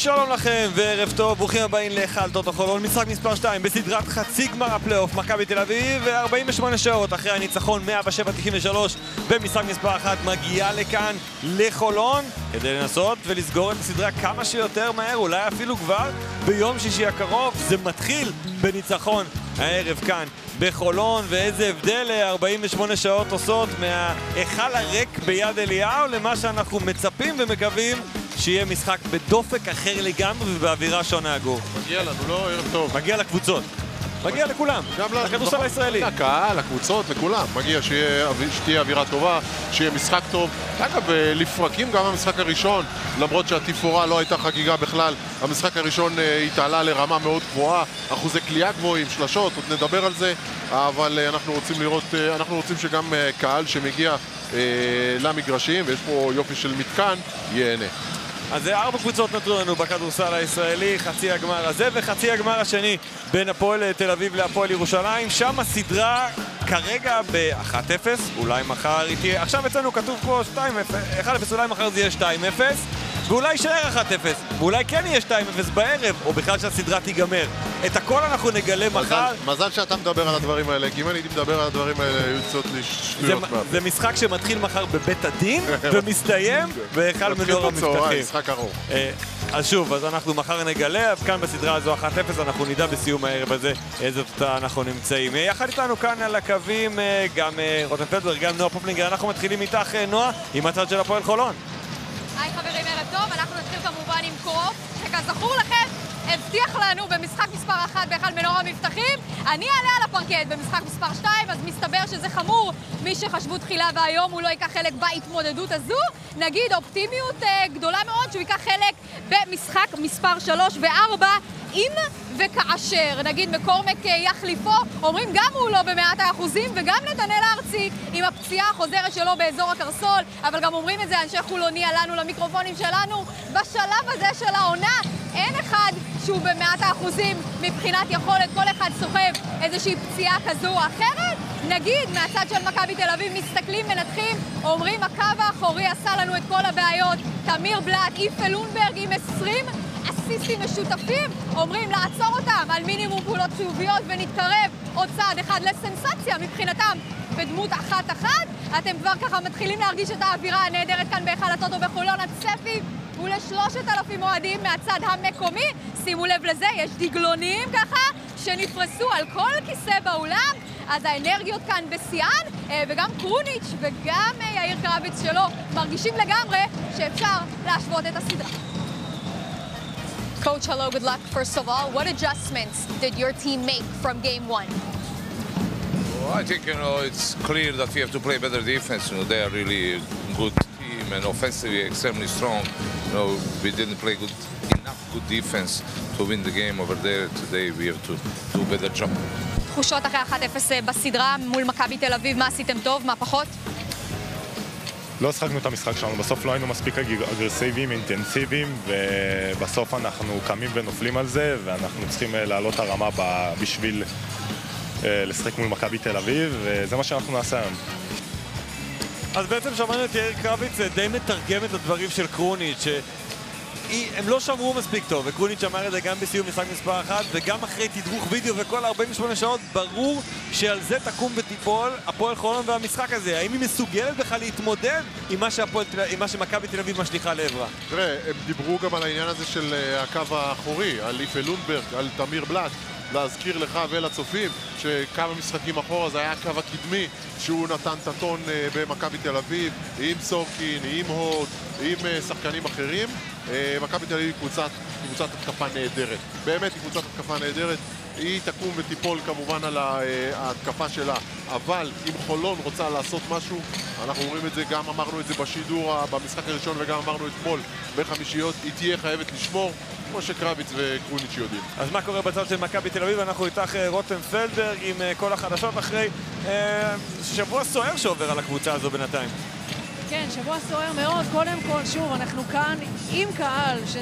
שלום לכם וערב טוב, ברוכים הבאים להיכל טוטו חולון, משחק מספר 2 בסדרת חצי גמר הפלייאוף מכבי תל אביב, ו-48 שעות אחרי הניצחון 107-93 במשחק מספר 1 מגיעה לכאן לחולון כדי לנסות ולסגור את הסדרה כמה שיותר מהר, אולי אפילו כבר ביום שישי הקרוב. זה מתחיל בניצחון הערב כאן בחולון, ואיזה הבדל 48 שעות עושות מההיכל הריק ביד אליהו למה שאנחנו מצפים ומקווים שיהיה משחק בדופק אחר לגמרי ובאווירה שונה. גור, מגיע לנו, לא? ערב טוב. מגיע לקבוצות, מגיע לכולם, לכדורסל הישראלי, לקהל, לקבוצות, לכולם. מגיע שתהיה אווירה טובה, שיהיה משחק טוב. אגב, לפרקים גם המשחק הראשון, למרות שהתפאורה לא הייתה חגיגה בכלל, המשחק הראשון התעלה לרמה מאוד גבוהה, אחוזי קליעה גבוהים, שלשות, עוד נדבר על זה, אבל אנחנו רוצים שגם קהל שמגיע למגרשים, ויש פה יופי של מתקן, ייהנה. אז 4 קבוצות נותרו לנו בכדורסל הישראלי, חצי הגמר הזה וחצי הגמר השני בין הפועל תל אביב להפועל ירושלים. שם הסדרה כרגע ב-1-0, אולי מחר היא תהיה, עכשיו אצלנו כתוב פה 2-0, 1-0, אולי מחר זה יהיה 2-0 ואולי יישאר 1-0, ואולי כן יהיה 2-0 בערב, או בכלל שהסדרה תיגמר. את הכל אנחנו נגלה מחר. מזל שאתה מדבר על הדברים האלה, כי אם אני הייתי מדבר על הדברים האלה, היו יוצאות לי שטויות מהפה. זה משחק שמתחיל מחר בבית הדין, ומסתיים בהיכל מנור המבטחים. משחק ארוך. אז שוב, אז אנחנו מחר נגלה, כאן בסדרה הזו 1-0, אנחנו נדע בסיום הערב הזה איזה תוצאה אנחנו נמצאים. יחד איתנו כאן על הקווים, גם רותם פלדברג, גם נועה פופלינגר. אנחנו מתחילים איתך, נועה, עם הצד של הפועל חולון. היי חברים, ערב טוב, אנחנו נתחיל כמובן עם קרוב, שכזכור לכם, הבטיח לנו במשחק מספר 1 בהיכל מנור המבטחים. אני אעלה על הפרקט במשחק מספר 2, אז מסתבר שזה חמור. מי שחשבו תחילה והיום הוא לא ייקח חלק בהתמודדות הזו, נגיד אופטימיות גדולה מאוד שהוא ייקח חלק במשחק מספר 3 ו-4, אם וכאשר, נגיד מקורמק יחליפו, אומרים גם הוא לא ב100%, וגם נתנאל הארצי עם הפציעה החוזרת שלו באזור הקרסול, אבל גם אומרים את זה אנשי חולוני עלינו למיקרופונים שלנו, בשלב הזה של העונה אין אחד שהוא ב100% מבחינת יכולת, כל אחד סוחב איזושהי פציעה כזו או אחרת. נגיד מהצד של מכבי תל אביב מסתכלים, מנתחים, אומרים הקו האחורי עשה לנו את כל הבעיות, תמיר בלאט, איפה לונברג עם 20 אסיסטים משותפים, אומרים לעצור אותם על מינימום פעולות חיוביות ונתקרב עוד צעד אחד לסנסציה מבחינתם בדמות 1-1. אתם כבר ככה מתחילים להרגיש את האווירה הנהדרת כאן בהיכל הטוטו בחולון. הצפי הוא ל3,000 אוהדים מהצד המקומי. שימו לב לזה, יש דגלונים ככה שנפרסו על כל כיסא באולם, אז האנרגיות כאן בשיאן, וגם קרוניץ' וגם יאיר קרביץ שלו מרגישים לגמרי שאפשר להשוות את הסדרה. Coach, hello, good luck. First of all, what adjustments did your team make from game 1? Well, I think, it's clear that we have to play better defense. They are really a good team and offensively extremely strong. We didn't play enough good defense to win the game over there. Today we have to do a better job. תחושות אחרי 1-0 בסדרה מול מכבי תל אביב, מה עשיתם טוב, מה פחות? לא שחקנו את המשחק שלנו, בסוף לא היינו מספיק אגרסיביים, אינטנסיביים, ובסוף אנחנו קמים ונופלים על זה, ואנחנו צריכים לעלות הרמה בשביל לשחק מול מכבי תל אביב, וזה מה שאנחנו נעשה היום. אז בעצם שמענו את יאיר קרביץ די מתרגם את הדברים של קרוניץ', הם לא שמרו מספיק טוב, וקרוניץ' אמר את זה גם בסיום משחק מספר 1 וגם אחרי תדרוך וידאו וכל 48 שעות. ברור שעל זה תקום ותיפול הפועל חולון והמשחק הזה. האם היא מסוגלת בכלל להתמודד עם מה שמכבי תל אביב משליחה לעברה? תראה, הם דיברו גם על העניין הזה של הקו האחורי, על איפה לונברג, על תמיר בלאט. להזכיר לך ולצופים שכמה משחקים אחורה זה היה הקו הקדמי שהוא נתן את הטון במכבי תל אביב, עם סורקין, עם הוט, עם שחקנים אחרים. מכבי תל אביב היא קבוצת התקפה נהדרת, באמת היא קבוצת התקפה נהדרת. היא תקום ותיפול כמובן על ההתקפה שלה, אבל אם חולון רוצה לעשות משהו, אנחנו אומרים את זה, גם אמרנו את זה בשידור במשחק הראשון וגם אמרנו אתמול בחמישיות, היא תהיה חייבת לשמור כמו שקרביץ וקרוניץ' יודעים. אז מה קורה בצד של מכבי תל אביב? אנחנו איתך רותם פלדברג עם כל החדשות אחרי שבוע סוער שעובר על הקבוצה הזו בינתיים. כן, שבוע סוער מאוד. קודם כל, שוב, אנחנו כאן עם קהל